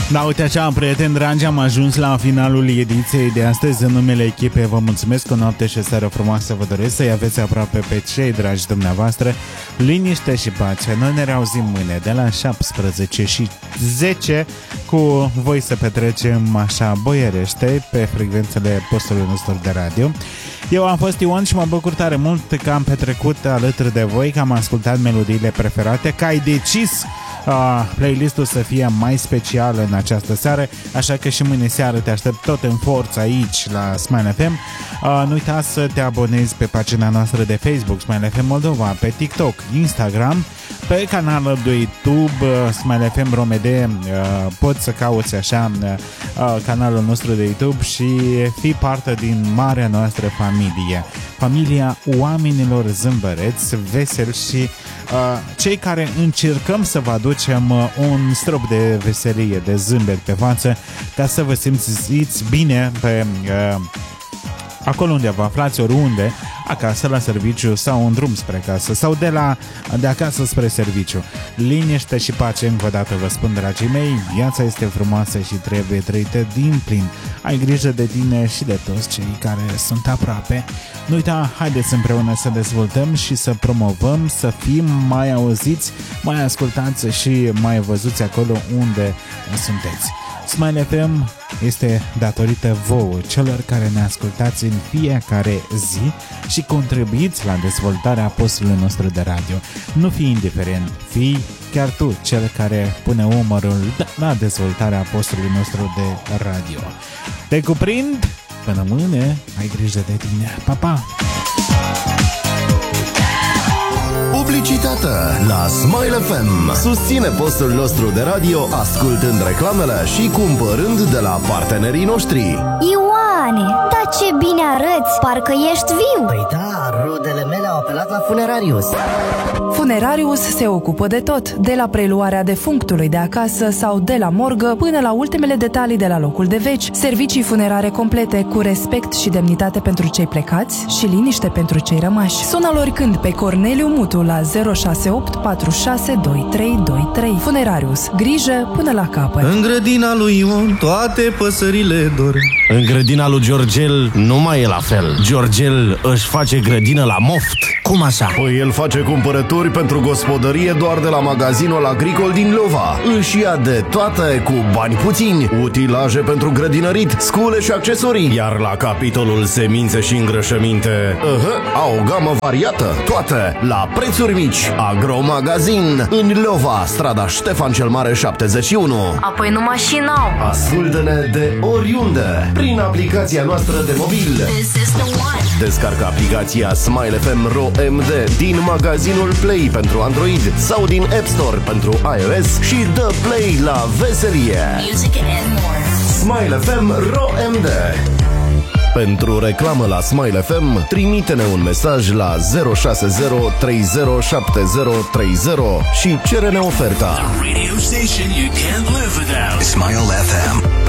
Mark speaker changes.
Speaker 1: Da, uite așa, prieteni dragi, am ajuns la finalul ediției de astăzi. În numele echipei vă mulțumesc, o noapte și o seară frumoasă vă doresc, să-i aveți aproape pe cei dragi dumneavoastră, liniște și pace. Noi ne reauzim mâine de la 17:10 cu voi să petrecem așa boierește pe frecvențele postului nostru de radio. Eu am fost Ion și mă bucur tare mult că am petrecut alături de voi, că am ascultat melodiile preferate, că ai decis playlistul să fie mai special în această seară, așa că și mâine seară te aștept tot în forță aici la Smile FM. Nu uita să te abonezi pe pagina noastră de Facebook Smile FM Moldova, pe TikTok, Instagram, pe canalul de YouTube Smile FM Romede. Poți să cauți așa canalul nostru de YouTube și fii parte din marea noastră familie, familia oamenilor zâmbăreți, veseli și cei care încercăm să vă aducem un strop de veselie, de zâmbet pe față, ca să vă simțiți bine pe acolo unde vă aflați, oriunde, acasă, la serviciu sau în drum spre casă sau de acasă spre serviciu. Liniște și pace, încă o dată vă spun, dragii mei, viața este frumoasă și trebuie trăită din plin. Ai grijă de tine și de toți cei care sunt aproape. Nu uita, haideți împreună să dezvoltăm și să promovăm, să fim mai auziți, mai ascultați și mai văzuți acolo unde sunteți. Smile FM este datorită vouă, celor care ne ascultați în fiecare zi și contribuiți la dezvoltarea postului nostru de radio. Nu fii indiferent, fii chiar tu cel care pune umărul la dezvoltarea postului nostru de radio. Te cuprind, până mâine, ai grijă de tine. Pa, pa!
Speaker 2: Publicitate la Smile FM. Susține postul nostru de radio ascultând reclamele și cumpărând de la partenerii noștri.
Speaker 3: Ioane, dar ce bine arăți, parcă ești viu.
Speaker 4: Păi da, rudele mele au apelat la Funerarius.
Speaker 5: Funerarius se ocupă de tot, de la preluarea defunctului de acasă sau de la morgă până la ultimele detalii de la locul de veci, servicii funerare complete cu respect și demnitate pentru cei plecați și liniște pentru cei rămași. Sună-l oricând pe Corneliu Mutu la 068 46 2323. Funerarius, grijă până la capăt.
Speaker 6: În grădina lui Ion toate păsările dorm.
Speaker 7: În grădina lui Georgel nu mai e la fel. Georgel își face grădină la moft. Cum așa?
Speaker 2: Păi el face cumpărături pentru gospodărie doar de la magazinul agricol din Lova. Își ia de toate cu bani puțini, utilaje pentru grădinărit, scule și accesorii. Iar la capitolul semințe și îngrășăminte, au o gamă variată, toate la prețuri mici. Agromagazin în Lova, strada Ștefan cel Mare 71.
Speaker 5: Apoi numai și n-au.
Speaker 2: Ascultă-ne de oriunde prin aplicația noastră de mobil. Descarcă aplicația Smile FM Ro MD din magazinul Play pentru Android sau din App Store pentru iOS și dă play la veselie. Smile FM Ro MD. Pentru reclamă la Smile FM, trimite-ne un mesaj la 060 307030 și cere-ne oferta.
Speaker 8: Radio station you can't live without. Smile FM.